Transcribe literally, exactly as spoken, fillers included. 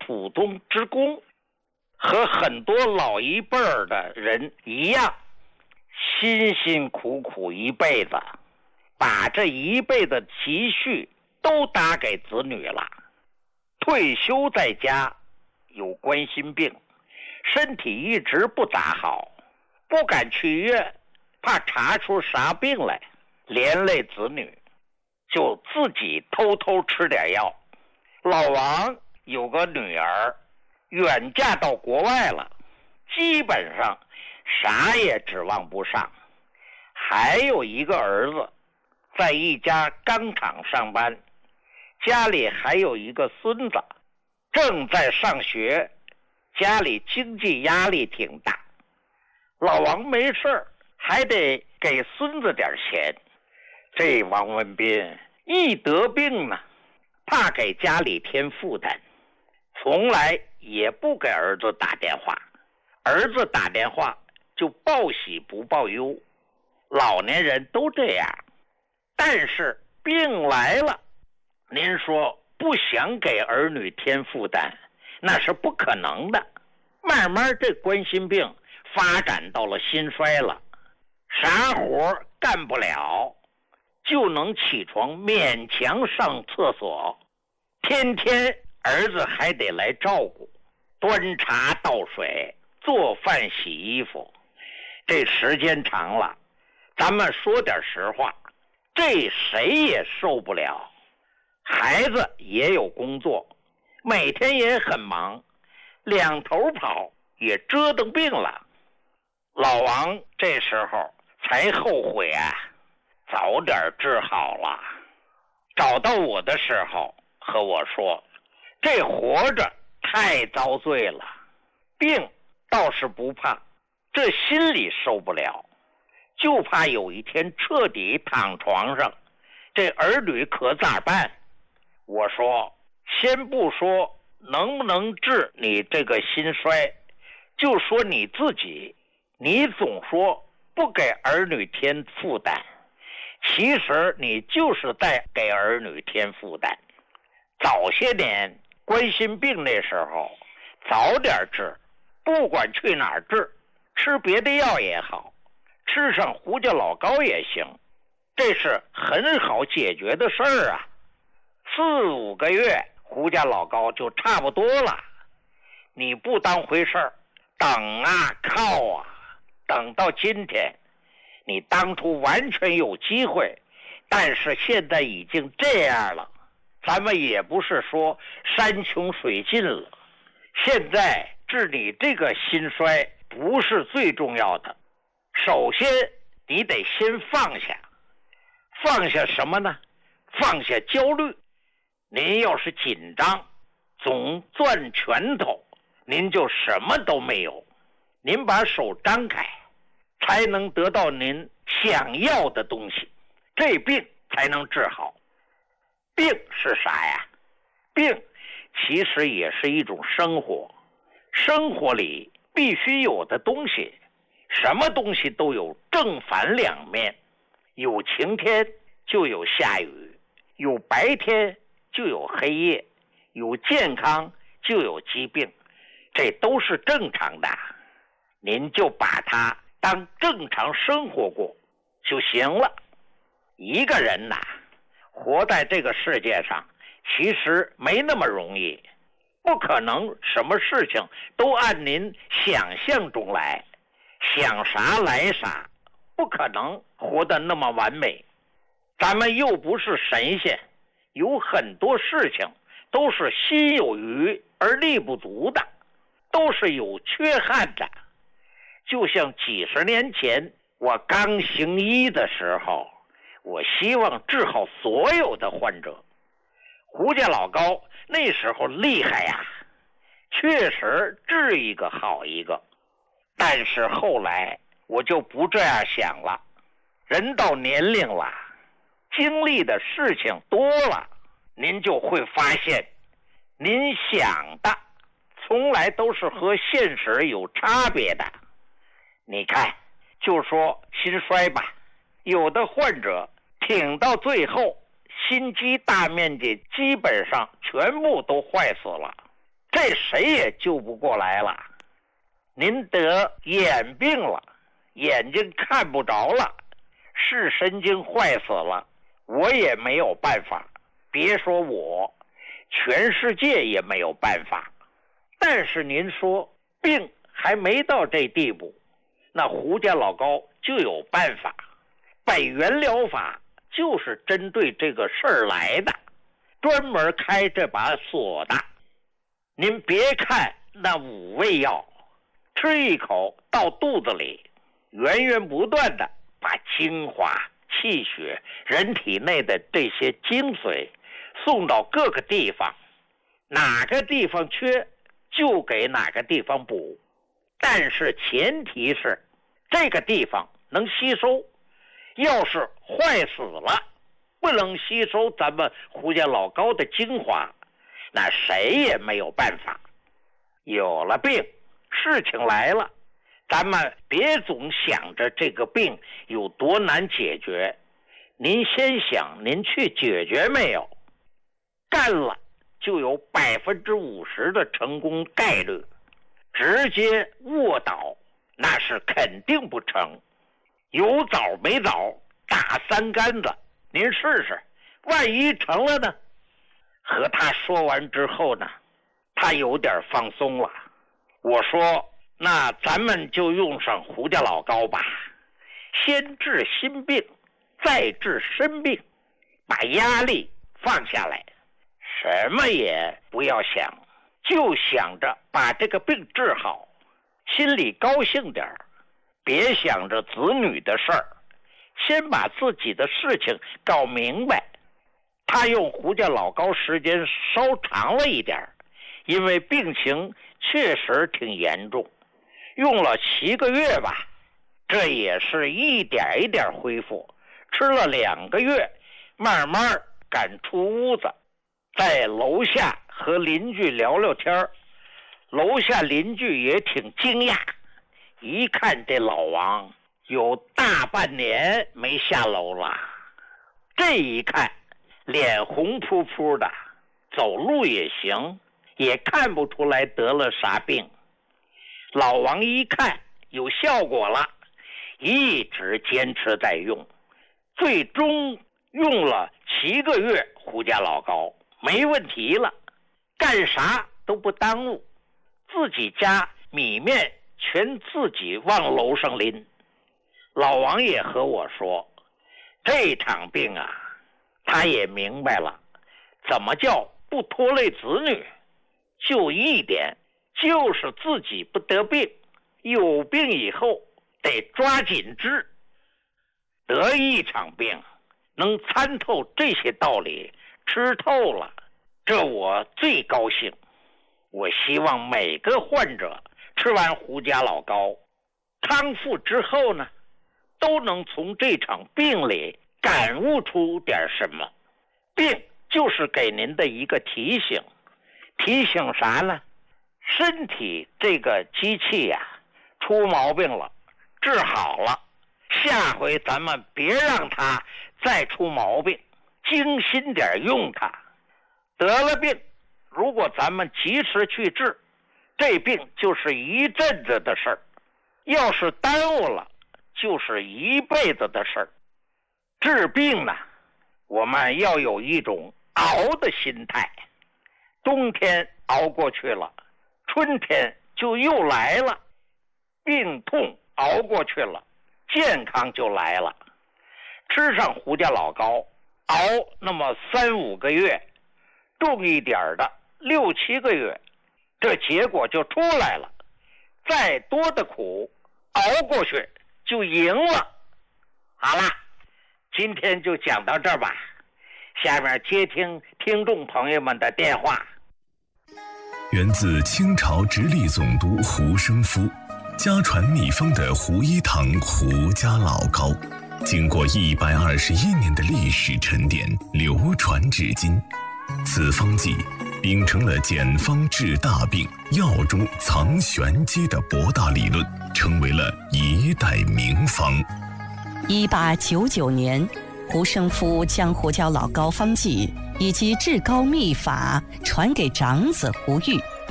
普通职工，和很多老一辈儿的人一样，辛辛苦苦一辈子，把这一辈子积蓄都打给子女了。退休在家，有冠心病，身体一直不咋好，不敢去医院，怕查出啥病来，连累子女，就自己偷偷吃点药。老王有个女儿远嫁到国外了，基本上啥也指望不上。还有一个儿子在一家钢厂上班，家里还有一个孙子正在上学，家里经济压力挺大。老王没事还得给孙子点钱。这王文斌一得病呢，怕给家里添负担，从来也不给儿子打电话，儿子打电话就报喜不报忧，老年人都这样。但是病来了，您说不想给儿女添负担，那是不可能的。慢慢这冠心病发展到了心衰了，啥活干不了，就能起床勉强上厕所，天天儿子还得来照顾，端茶倒水，做饭洗衣服。这时间长了，咱们说点实话，这谁也受不了。孩子也有工作，每天也很忙，两头跑，也折腾病了。老王这时候才后悔啊，早点治好了。找到我的时候和我说，这活着太遭罪了，病倒是不怕，这心里受不了，就怕有一天彻底躺床上，这儿女可咋办？我说，先不说能不能治你这个心衰，就说你自己，你总说不给儿女添负担，其实你就是在给儿女添负担。早些年冠心病那时候早点治，不管去哪儿治，吃别的药也好，吃上胡椒老膏也行，这是很好解决的事儿啊。四五个月胡椒老膏就差不多了，你不当回事儿，等啊靠啊，等到今天，你当初完全有机会，但是现在已经这样了，咱们也不是说山穷水尽了。现在治你这个心衰不是最重要的，首先你得先放下。放下什么呢？放下焦虑。您要是紧张，总攥拳头，您就什么都没有。您把手张开，才能得到您想要的东西，这病才能治好。病是啥呀？病其实也是一种生活，生活里必须有的东西，什么东西都有正反两面，有晴天就有下雨，有白天就有黑夜，有健康就有疾病，这都是正常的。您就把它当正常生活过就行了。一个人呐，活在这个世界上其实没那么容易，不可能什么事情都按您想象中来，想啥来啥，不可能活得那么完美。咱们又不是神仙，有很多事情都是心有余而力不足的，都是有缺憾的。就像几十年前我刚行医的时候，我希望治好所有的患者。胡家老高那时候厉害呀，确实治一个好一个。但是后来我就不这样想了，人到年龄了，经历的事情多了，您就会发现，您想的从来都是和现实有差别的。你看，就说心衰吧，有的患者挺到最后，心肌大面积基本上全部都坏死了， 这谁也救不过来了。您得眼病了，眼睛看不着了，视神经坏死了，我也没有办法，别说我，全世界也没有办法。但是您说病还没到这地步，那胡家老高就有办法。北元疗法就是针对这个事儿来的，专门开这把锁的。您别看那五味药，吃一口到肚子里，源源不断的把精华、气血、人体内的这些精髓送到各个地方，哪个地方缺就给哪个地方补，但是前提是这个地方能吸收。要是坏死了，不能吸收咱们胡家老高的精华，那谁也没有办法。有了病，事情来了，咱们别总想着这个病有多难解决，您先想您去解决没有，干了就有百分之五十的成功概率，直接卧倒那是肯定不成。有枣没枣，打三竿子，您试试，万一成了呢？和他说完之后呢，他有点放松了。我说，那咱们就用上胡家老高吧，先治心病，再治身病，把压力放下来，什么也不要想，就想着把这个病治好，心里高兴点儿，别想着子女的事儿，先把自己的事情搞明白。他用胡家老高时间稍长了一点，因为病情确实挺严重，用了七个月吧，这也是一点一点恢复，吃了两个月，慢慢敢出屋子，在楼下和邻居聊聊天，楼下邻居也挺惊讶，一看这老王有大半年没下楼了，这一看脸红扑扑的，走路也行，也看不出来得了啥病。老王一看有效果了，一直坚持在用，最终用了七个月胡家老高，没问题了，干啥都不耽误，自己家米面全自己往楼上拎。老王也和我说，这场病啊，他也明白了，怎么叫不拖累子女，就一点，就是自己不得病，有病以后得抓紧治。得一场病，能参透这些道理，吃透了，这我最高兴。我希望每个患者吃完胡家老高，康复之后呢，都能从这场病里感悟出点什么。病就是给您的一个提醒，提醒啥呢？身体这个机器呀、啊，出毛病了，治好了，下回咱们别让它再出毛病，精心点用它。得了病，如果咱们及时去治，这病就是一阵子的事儿；要是耽误了，就是一辈子的事儿。治病呢，我们要有一种熬的心态，冬天熬过去了，春天就又来了，病痛熬过去了，健康就来了。吃上胡家老高，熬那么三五个月，重一点的六七个月，这结果就出来了。再多的苦熬过去就赢了。好了，今天就讲到这儿吧，下面接听听众朋友们的电话。 源自清朝直隶总督胡生夫，家传秘方的胡一堂胡家老高，经过一百二十一年的历史沉淀，流传至今。此方剂秉承了简方治大病、药中藏玄机的博大理论，成为了一代名方。 一八九九年，胡生夫将胡椒老高方剂以及治高秘法传给长子胡玉，